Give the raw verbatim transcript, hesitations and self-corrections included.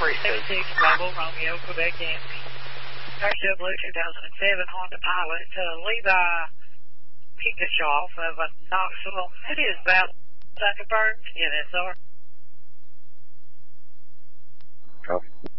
seventy-six Bravo Romeo, Quebec Yankee. Taxi Blue two thousand seven Honda Pilot to Levi Pinkashoff of Knoxville. It is about Zuckerberg, N S R. Copy.